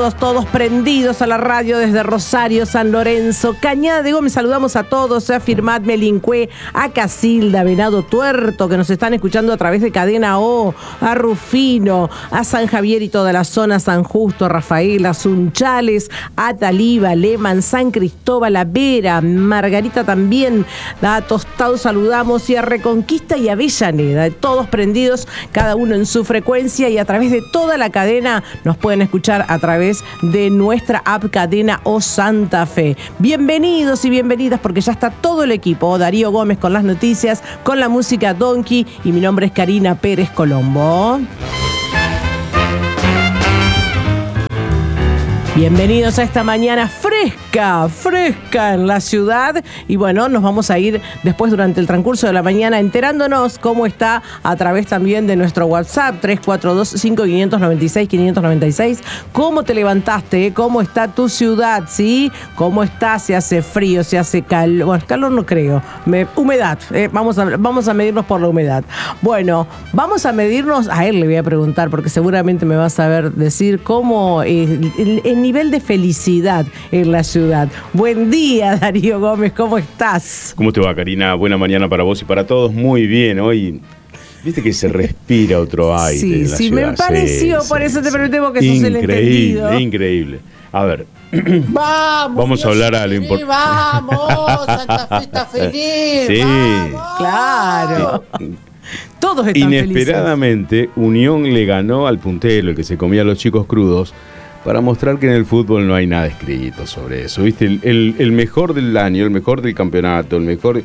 todos prendidos a la radio desde Rosario, San Lorenzo, Cañada de Gómez. Saludamos a todos, a Firmat, Melincue, a Casilda, Venado Tuerto, que nos están escuchando a través de Cadena O, a Rufino, a San Javier y toda la zona, San Justo, a Rafael, a Sunchales, a Taliba, Leman, San Cristóbal, a Vera, Margarita también, a Tostado saludamos, y a Reconquista y a Avellaneda, todos prendidos, cada uno en su frecuencia, y a través de toda la cadena nos pueden escuchar a través de nuestra app Cadena O Santa Fe. Bienvenidos y bienvenidas, porque ya está todo el equipo. Darío Gómez con las noticias, con la música Donkey, y mi nombre es Karina Pérez Colombo. Bienvenidos a esta mañana fresca en la ciudad. Y bueno, nos vamos a ir después durante el transcurso de la mañana enterándonos cómo está a través también de nuestro WhatsApp 342-5596-596. ¿Cómo te levantaste? ¿Cómo está tu ciudad? ¿Sí? ¿Cómo está? ¿Se hace frío? ¿Se hace calor? Bueno, calor no creo. Humedad. Vamos a medirnos por la humedad. Bueno, vamos a medirnos. A él le voy a preguntar, porque seguramente me va a saber decir cómo el nivel de felicidad en la ciudad. Buen día, Darío Gómez, ¿cómo estás? ¿Cómo te va, Karina? Buena mañana para vos y para todos. Muy bien, hoy viste que se respira otro aire en la ciudad. Sí, me pareció, por eso te pregunté, porque sos el entendido. Increíble. A ver, vamos a hablar a lo importante. Vamos, Santa Fe está feliz. Sí, vamos. Claro. Todos están inesperadamente, felices. Unión le ganó al puntero, el que se comía a los chicos crudos, para mostrar que en el fútbol no hay nada escrito sobre eso. ¿Viste? El mejor del año, el mejor del campeonato, el mejor,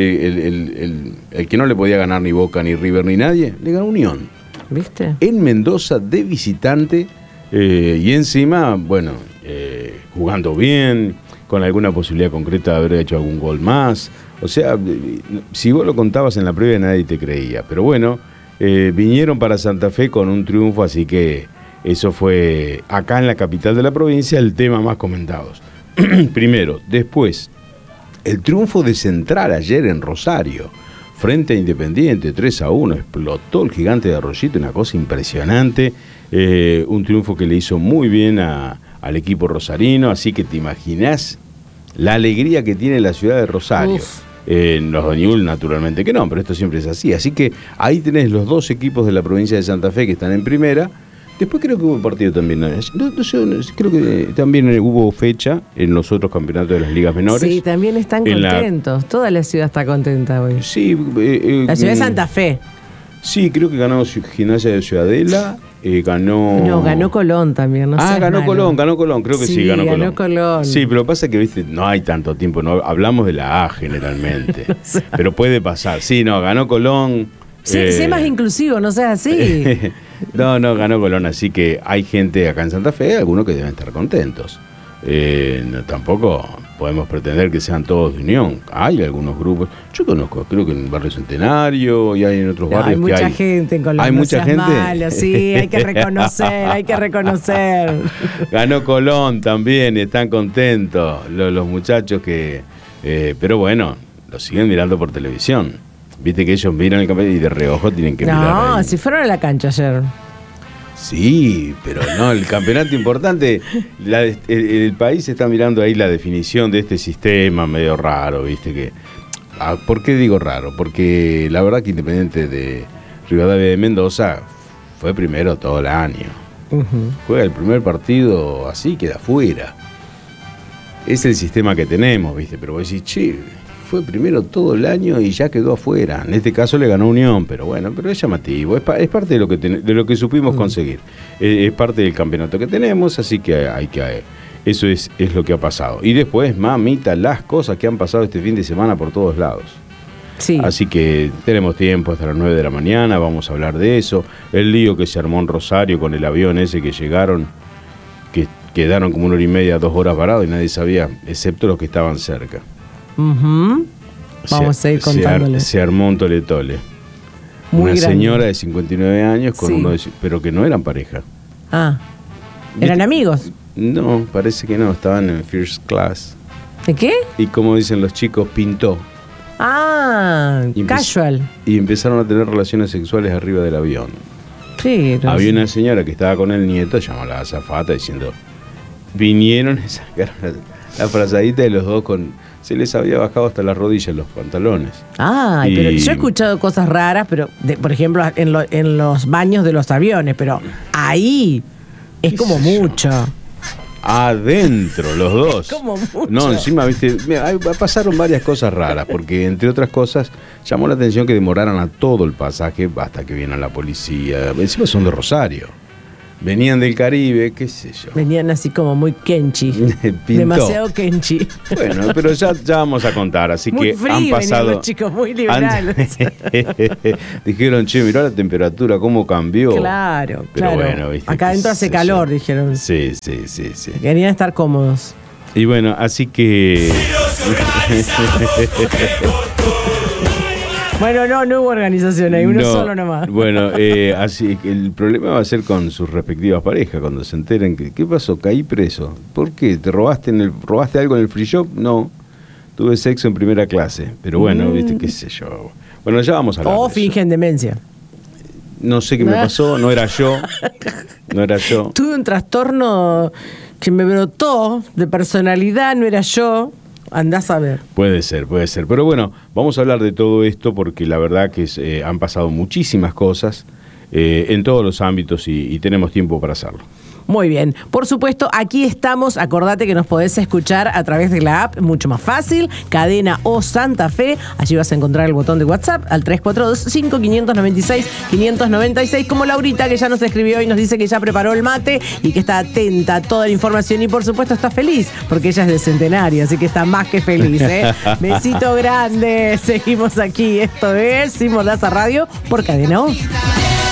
el que no le podía ganar ni Boca, ni River, ni nadie, le ganó Unión. ¿Viste? En Mendoza, de visitante, y encima, bueno, jugando bien, con alguna posibilidad concreta de haber hecho algún gol más. O sea, si vos lo contabas en la previa, nadie te creía. Pero bueno, vinieron para Santa Fe con un triunfo, así que eso fue, acá en la capital de la provincia, el tema más comentado. Primero. Después, el triunfo de Central ayer en Rosario, frente a Independiente, 3-1, explotó el Gigante de Arroyito, una cosa impresionante. Un triunfo que le hizo muy bien al equipo rosarino, así que te imaginás la alegría que tiene la ciudad de Rosario. Los Doñul, naturalmente que no, pero esto siempre es así. Así que ahí tenés los dos equipos de la provincia de Santa Fe que están en primera. Después creo que hubo partido también, no sé, creo que también hubo fecha en los otros campeonatos de las ligas menores. Sí, también están contentos, toda la ciudad está contenta hoy. Sí. La ciudad de Santa Fe. Sí, creo que ganó Gimnasia de Ciudadela, ganó... No, ganó Colón también, no sé. Ganó Colón, creo que sí, ganó Colón. Sí, pero pasa que, viste, no hay tanto tiempo, no hablamos de la A generalmente, No sé. Pero puede pasar. Sí, no, ganó Colón. Sí, sé más inclusivo, no seas así. No, ganó Colón, así que hay gente acá en Santa Fe, algunos que deben estar contentos. Tampoco podemos pretender que sean todos de Unión. Hay algunos grupos, yo conozco, creo que en el barrio Centenario y hay en otros barrios hay mucha gente en Colón. Hay mucha gente. Malo, sí, hay que reconocer. Ganó Colón también, están contentos los muchachos que... pero bueno, lo siguen mirando por televisión. Viste que ellos miran el campeonato y de reojo tienen que mirar. No, si fueron a la cancha ayer. Sí, pero no, el campeonato importante, el país está mirando ahí la definición de este sistema medio raro, viste que... ¿Por qué digo raro? Porque la verdad que Independiente de Rivadavia de Mendoza fue primero todo el año. Uh-huh. Juega el primer partido así, queda fuera. Es el sistema que tenemos, viste, pero vos decís, che, fue primero todo el año y ya quedó afuera. En este caso le ganó Unión, pero bueno, pero es llamativo, es parte de lo que supimos conseguir. Es parte del campeonato que tenemos, así que eso es lo que ha pasado. Y después, mamita, las cosas que han pasado este fin de semana por todos lados. Sí. Así que tenemos tiempo hasta las 9 de la mañana, vamos a hablar de eso. El lío que se armó en Rosario con el avión ese que llegaron, que quedaron como 1 hora y media, 2 horas parados y nadie sabía, excepto los que estaban cerca. Uh-huh. Vamos a ir contándole. Se armó un tole-tole. Una señora de 59 años con uno pero que no eran pareja. ¿Eran amigos? No, parece que no, estaban en first class. ¿De qué? Y como dicen los chicos, pintó. Casual. Y empezaron a tener relaciones sexuales arriba del avión. Sí. Había una señora que estaba con el nieto, llamó a la azafata diciendo, vinieron y sacaron la frazadita de los dos se les había bajado hasta las rodillas los pantalones. Ay, pero yo he escuchado cosas raras, pero por ejemplo en los baños de los aviones, pero ahí es como mucho. Adentro, los dos. Como mucho. No, encima, viste, mira, pasaron varias cosas raras, porque entre otras cosas llamó la atención que demoraran a todo el pasaje hasta que vino la policía. Encima son de Rosario. Venían del Caribe, qué sé yo. Venían así como muy kenchi. Pintó. Demasiado kenchi. Bueno, pero ya vamos a contar, así muy que frío, han pasado. los chicos muy liberales. Dijeron, che, mirá la temperatura, cómo cambió. Claro, pero claro. Bueno, ¿viste? Acá adentro hace calor, dijeron. Sí. Querían estar cómodos. Y bueno, así que. Bueno, no hubo organización, hay uno solo nomás. Bueno, así que el problema va a ser con sus respectivas parejas cuando se enteren que ¿qué pasó? Caí preso. ¿Por qué? ¿Te robaste algo en el free shop? No. Tuve sexo en primera clase. Pero bueno, viste, qué sé yo. Bueno, ya vamos a hablar. O fingen demencia. No sé qué me pasó, no era yo. Tuve un trastorno que me brotó de personalidad, no era yo. Andás a ver. Puede ser. Pero bueno, vamos a hablar de todo esto porque la verdad que han pasado muchísimas cosas en todos los ámbitos y tenemos tiempo para hacerlo. Muy bien. Por supuesto, aquí estamos. Acordate que nos podés escuchar a través de la app, mucho más fácil. Cadena O Santa Fe. Allí vas a encontrar el botón de WhatsApp al 342-5596-596. Como Laurita, que ya nos escribió y nos dice que ya preparó el mate y que está atenta a toda la información. Y por supuesto está feliz, porque ella es de Centenario, así que está más que feliz, ¿eh? Besito grande. Seguimos aquí. Esto es Sin Mordaza Radio por Cadena O.